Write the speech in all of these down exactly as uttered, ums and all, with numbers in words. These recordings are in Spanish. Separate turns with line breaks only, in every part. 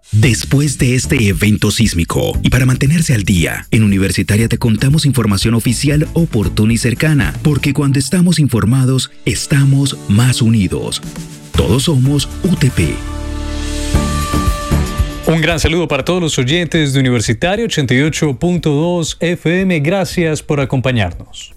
Después de este evento sísmico y para mantenerse al día, en Universitaria te contamos información oficial, oportuna y cercana, porque cuando estamos informados, estamos más unidos. Todos somos U T P.
Un gran saludo para todos los oyentes de Universitario ochenta y ocho punto dos F M. Gracias por acompañarnos.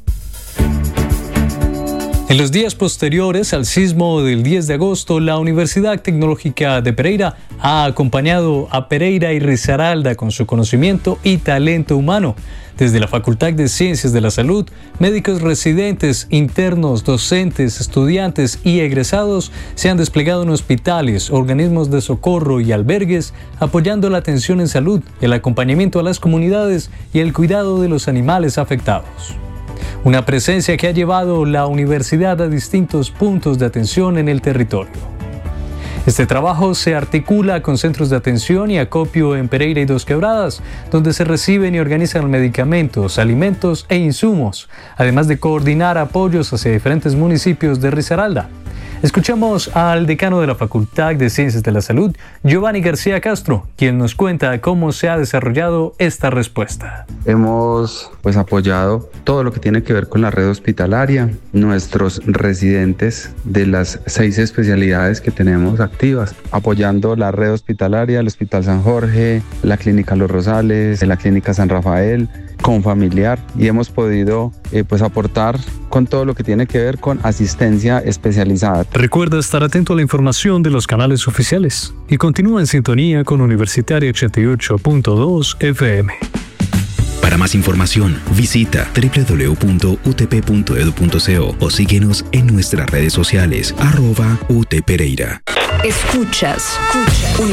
En los días posteriores al sismo del diez de agosto, la Universidad Tecnológica de Pereira ha acompañado a Pereira y Risaralda con su conocimiento y talento humano. Desde la Facultad de Ciencias de la Salud, médicos residentes, internos, docentes, estudiantes y egresados se han desplegado en hospitales, organismos de socorro y albergues, apoyando la atención en salud, el acompañamiento a las comunidades y el cuidado de los animales afectados. Una presencia que ha llevado la universidad a distintos puntos de atención en el territorio. Este trabajo se articula con centros de atención y acopio en Pereira y Dos Quebradas, donde se reciben y organizan medicamentos, alimentos e insumos, además de coordinar apoyos hacia diferentes municipios de Risaralda. Escuchamos al decano de la Facultad de Ciencias de la Salud, Giovanni García Castro, quien nos cuenta cómo se ha desarrollado esta respuesta.
Hemos pues apoyado todo lo que tiene que ver con la red hospitalaria, nuestros residentes de las seis especialidades que tenemos activas, apoyando la red hospitalaria, el Hospital San Jorge, la Clínica Los Rosales, la Clínica San Rafael, con familiar, y hemos podido eh, pues aportar con todo lo que tiene que ver con asistencia especializada.
Recuerda estar atento a la información de los canales oficiales y continúa en sintonía con Universitario ochenta y ocho punto dos F M.
Para más información, visita doble u doble u doble u punto u t p punto e d u punto co o síguenos en nuestras redes sociales, arroba U T Pereira.
Escuchas, escuchas.